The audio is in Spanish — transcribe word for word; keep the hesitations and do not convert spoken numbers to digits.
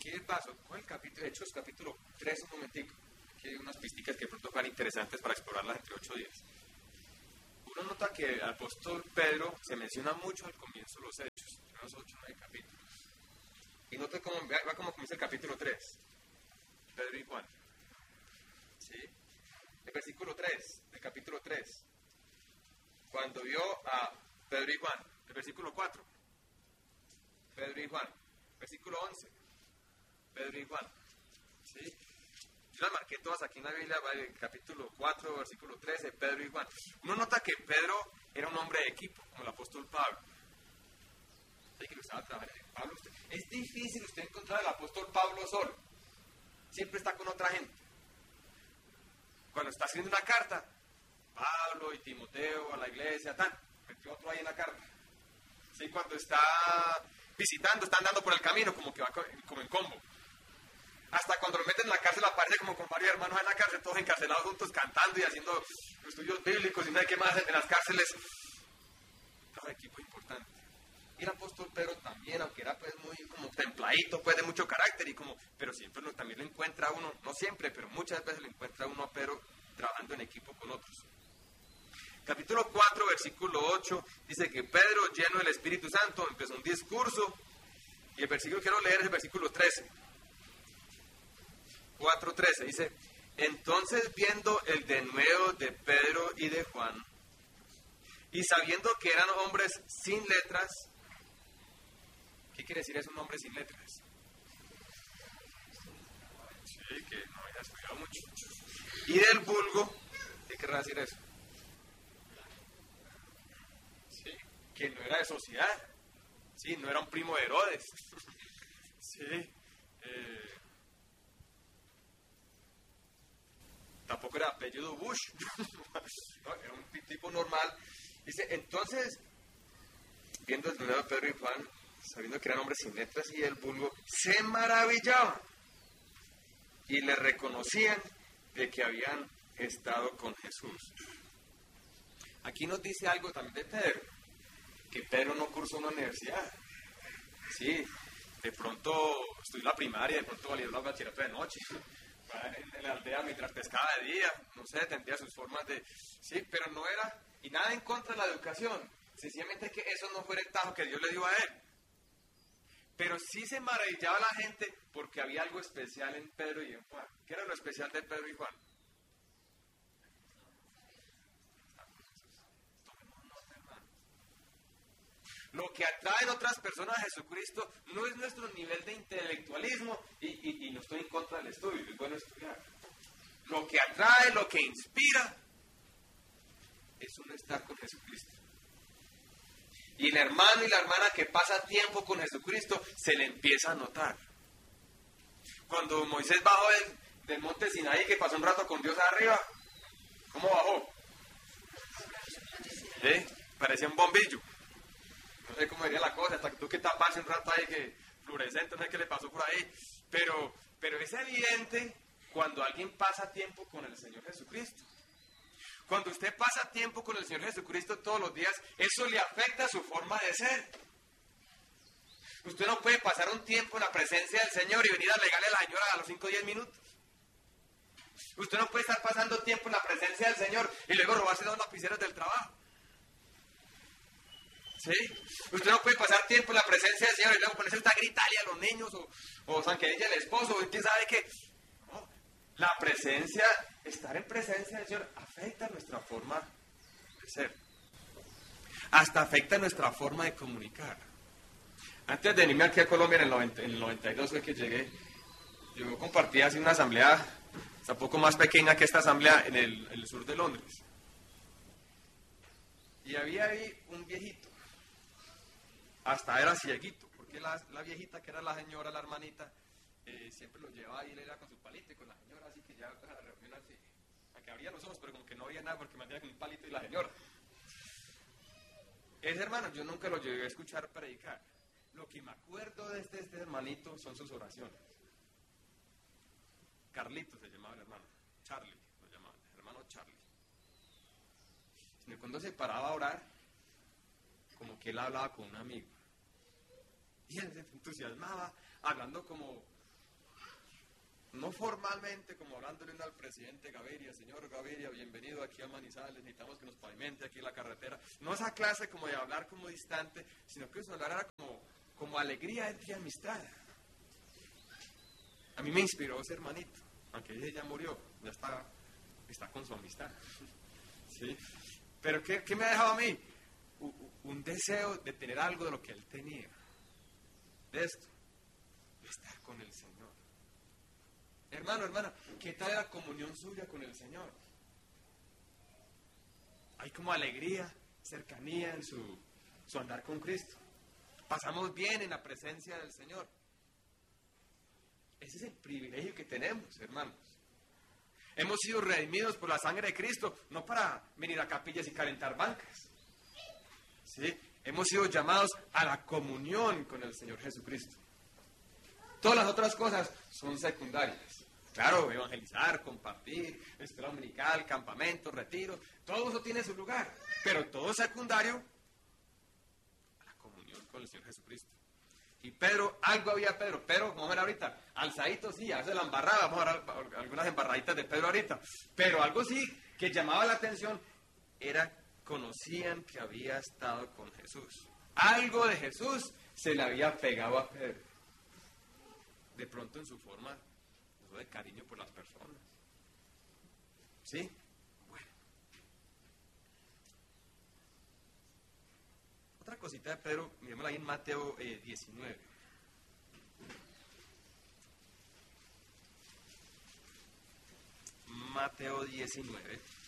aquí el paso, con el capítulo, Hechos capítulo tres, un momentico. Aquí hay unas pisticas que de pronto fueran interesantes para explorarlas entre ocho días. Uno nota que el apóstol Pedro se menciona mucho al comienzo de los Hechos, los ocho o nueve capítulos. Y nota cómo va como comienza el capítulo tres. Pedro y Juan. ¿Sí? El versículo tres, del capítulo tres. Cuando vio a Pedro y Juan. El versículo cuatro. Pedro y Juan. Versículo once. Pedro y Juan. ¿Sí? Yo las marqué todas aquí en la Biblia, el capítulo cuatro, versículo trece, Pedro y Juan. Uno nota que Pedro era un hombre de equipo, como el apóstol Pablo. ¿Sí? Que lo estaba trabajando. Pablo, usted, es difícil usted encontrar al apóstol Pablo solo. Siempre está con otra gente. Cuando está escribiendo una carta, Pablo y Timoteo a la iglesia, tan, metió otro ahí en la carta. ¿Sí? Cuando está visitando, está andando por el camino, como que va como en combo. Hasta cuando lo meten en la cárcel aparece como con varios hermanos en la cárcel, todos encarcelados juntos, cantando y haciendo estudios bíblicos y no sé qué más en las cárceles. Todo equipo importante. Y el apóstol Pedro también, aunque era pues muy como templadito, pues de mucho carácter, y como, pero siempre lo, también lo encuentra uno, no siempre, pero muchas veces lo encuentra uno a Pedro trabajando en equipo con otros. Capítulo cuatro, versículo ocho, dice que Pedro, lleno del Espíritu Santo, empezó un discurso, y el versículo que quiero leer es el versículo trece. cuatro trece, dice, entonces viendo el denuedo de Pedro y de Juan, y sabiendo que eran hombres sin letras. ¿Qué quiere decir eso, un hombre sin letras? Sí, que no haya estudiado mucho. Y del vulgo, ¿qué querrá decir eso? Sí, que no era de sociedad. Sí, no era un primo de Herodes. Sí, eh, tampoco era apellido Bush. No, era un tipo normal. Dice, entonces, viendo el dinero de Pedro y Juan, sabiendo que eran hombres sin letras y el vulgo, se maravillaban y le reconocían de que habían estado con Jesús. Aquí nos dice algo también de Pedro, que Pedro no cursó una universidad. Sí, de pronto estudió la primaria, de pronto validó la bachillerato de noche, en, en la aldea mientras pescaba de día, no sé, tendría sus formas de... Sí, pero no era, y nada en contra de la educación, sencillamente que eso no fue el tajo que Dios le dio a él. Pero sí se maravillaba la gente porque había algo especial en Pedro y en Juan. ¿Qué era lo especial de Pedro y Juan? Lo que atrae a otras personas a Jesucristo no es nuestro nivel de intelectualismo, y, y, y no estoy en contra del estudio, es bueno estudiar. Lo que atrae, lo que inspira, es uno estar con Jesucristo. Y el hermano y la hermana que pasa tiempo con Jesucristo, se le empieza a notar. Cuando Moisés bajó del, del monte Sinaí, que pasó un rato con Dios arriba, ¿cómo bajó? ¿Eh? Parecía un bombillo. No sé cómo diría la cosa, hasta que tú que taparse un rato ahí, que fluorescente, no sé qué le pasó por ahí. Pero, pero es evidente cuando alguien pasa tiempo con el Señor Jesucristo. Cuando usted pasa tiempo con el Señor Jesucristo todos los días, eso le afecta a su forma de ser. Usted no puede pasar un tiempo en la presencia del Señor y venir a alegarle a la señora a los cinco o diez minutos. Usted no puede estar pasando tiempo en la presencia del Señor y luego robarse dos lapiceros del trabajo. ¿Sí? Usted no puede pasar tiempo en la presencia del Señor y luego ponerse a gritarle a los niños o, o zanquearle al esposo o quién sabe qué. No, la presencia, estar en presencia del Señor afecta nuestra forma de ser. Hasta afecta nuestra forma de comunicar. Antes de venirme aquí a Colombia en el, noventa, en el noventa y dos fue que llegué, yo compartí así una asamblea, un poco más pequeña que esta asamblea en el, en el sur de Londres. Y había ahí un viejito, hasta era cieguito, porque la, la viejita que era la señora, la hermanita, eh, siempre lo llevaba y él era con su palito y con la señora, así que ya a la reunión así, aunque abría los ojos, pero como que no había nada porque mantenía con un palito y la señora. Ese hermano yo nunca lo llegué a escuchar predicar. Lo que me acuerdo de este, este hermanito son sus oraciones. Carlito se llamaba el hermano, Charlie lo llamaban, el hermano Charlie. Cuando se paraba a orar, como que él hablaba con un amigo. Y él se entusiasmaba, hablando como, no formalmente como hablándole al presidente Gaviria, señor Gaviria, bienvenido aquí a Manizales, necesitamos que nos pavimente aquí la carretera. No esa clase como de hablar como distante, sino que su hablar era como, como alegría y amistad. A mí me inspiró ese hermanito, aunque ella ya murió, ya está, está con su amistad. ¿Sí? Pero ¿qué, qué me ha dejado a mí? Un, un deseo de tener algo de lo que él tenía. De esto, de estar con el Señor. Hermano, hermana, ¿qué tal la comunión suya con el Señor? Hay como alegría, cercanía en su, su andar con Cristo. Pasamos bien en la presencia del Señor. Ese es el privilegio que tenemos, hermanos. Hemos sido redimidos por la sangre de Cristo, no para venir a capillas y calentar bancas. ¿Sí? Hemos sido llamados a la comunión con el Señor Jesucristo. Todas las otras cosas son secundarias. Claro, evangelizar, compartir, escuela dominical, campamento, retiro, todo eso tiene su lugar. Pero todo secundario a la comunión con el Señor Jesucristo. Y Pedro, algo había Pedro. Pedro, vamos a ver ahorita, alzadito sí, a veces la embarraba, vamos a ver algunas embarraditas de Pedro ahorita. Pero algo sí que llamaba la atención era, conocían que había estado con Jesús. Algo de Jesús se le había pegado a Pedro. De pronto en su forma de cariño por las personas. ¿Sí? Bueno. Otra cosita de Pedro, miremosla ahí en Mateo eh, diecinueve. Mateo diecinueve.